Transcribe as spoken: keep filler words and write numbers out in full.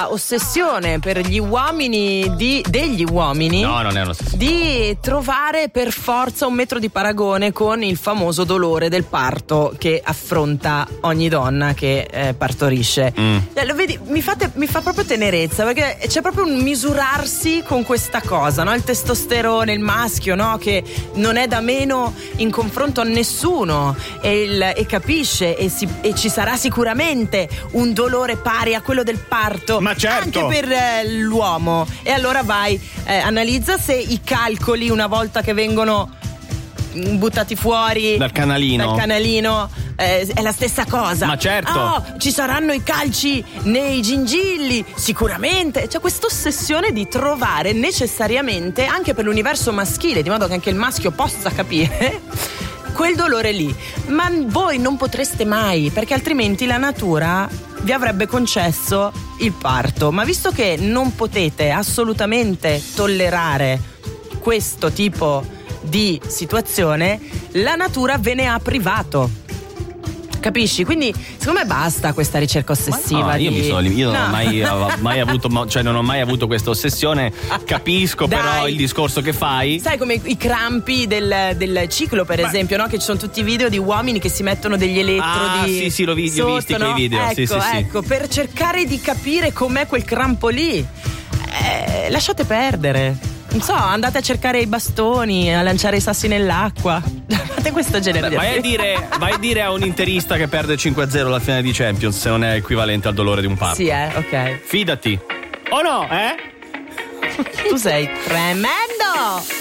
questa ossessione per gli uomini di, degli uomini no, non è un'ossessione. di trovare per forza un metro di paragone con il famoso dolore del parto che affronta ogni donna che eh, partorisce. Mm. Eh, lo vedi, mi, fate, mi fa proprio tenerezza, perché c'è proprio un misurarsi con questa cosa, no? Il testosterone, il maschio, no? Che non è da meno in confronto a nessuno e, il, e capisce e, si, e ci sarà sicuramente un dolore pari a quello del parto, ma certo, anche per eh, l'uomo. E allora vai, eh, analizza se i calcoli, una volta che vengono buttati fuori dal canalino, dal canalino eh, è la stessa cosa. Ma certo. Oh, ci saranno i calci nei gingilli, sicuramente. C'è questa ossessione di trovare necessariamente, anche per l'universo maschile, di modo che anche il maschio possa capire quel dolore lì. Ma voi non potreste mai, perché altrimenti la natura vi avrebbe concesso il parto. Ma visto che non potete assolutamente tollerare questo tipo di situazione, la natura ve ne ha privato. Capisci? Quindi secondo me basta questa ricerca ossessiva. No, io di... mi sono io no. non ho mai, mai avuto, cioè non ho mai avuto questa ossessione. Capisco Dai. però il discorso che fai. Sai, come i crampi del, del ciclo, per Ma... esempio, no? Che ci sono tutti i video di uomini che si mettono degli elettrodi. Ah, sì, sì, l'ho vi- sotto, ho visti no? quei video. Ecco, sì, sì, ecco, sì. per cercare di capire com'è quel crampo lì. Eh, lasciate perdere. Non so, andate a cercare i bastoni, a lanciare i sassi nell'acqua. Fate questo genere di Vai a dire, vai a dire a un interista che perde cinque a zero alla finale di Champions se non è equivalente al dolore di un parto. Sì, eh, ok. Fidati. O no, eh? Tu sei tremendo!